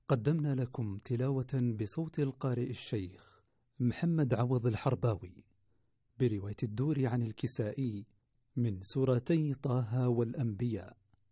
قدمنا لكم تلاوة بصوت القارئ الشيخ محمد عوض الحرباوي برواية الدور عن الكسائي من سورتي طه والأنبياء.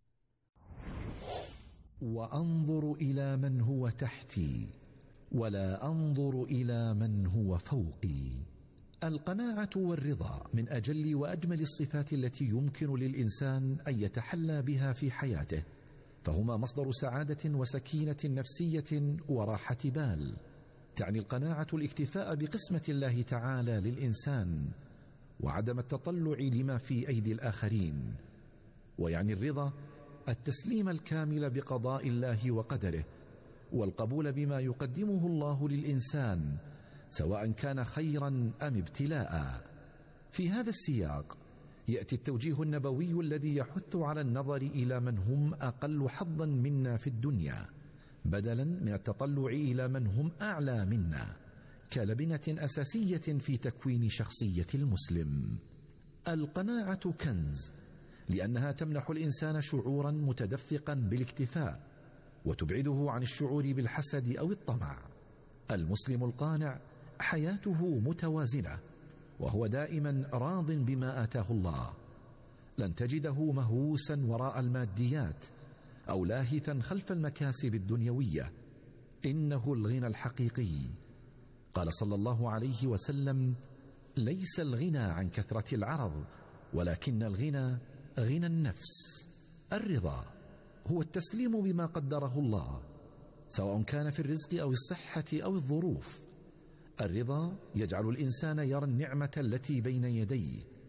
وأنظر إلى من هو تحتي ولا أنظر إلى من هو فوقي. القناعة والرضا من أجل وأجمل الصفات التي يمكن للإنسان أن يتحلى بها في حياته، فهما مصدر سعادة وسكينة نفسية وراحة بال. تعني القناعة الاكتفاء بقسمة الله تعالى للإنسان وعدم التطلع لما في أيدي الآخرين، ويعني الرضا التسليم الكامل بقضاء الله وقدره والقبول بما يقدمه الله للإنسان سواء كان خيرا أم ابتلاء. في هذا السياق يأتي التوجيه النبوي الذي يحث على النظر إلى من هم أقل حظا منا في الدنيا بدلا من التطلع إلى من هم أعلى منا، كلبنة أساسية في تكوين شخصية المسلم. القناعة كنز لأنها تمنح الإنسان شعورا متدفقا بالاكتفاء وتبعده عن الشعور بالحسد أو الطمع. المسلم القانع حياته متوازنة وهو دائما راض بما آتاه الله، لن تجده مهووسا وراء الماديات أو لاهثا خلف المكاسب الدنيوية، إنه الغنى الحقيقي. قال صلى الله عليه وسلم: ليس الغنى عن كثرة العرض ولكن الغنى غنى النفس. الرضا هو التسليم بما قدره الله سواء كان في الرزق أو الصحة أو الظروف. الرضا يجعل الإنسان يرى النعمة التي بين يديه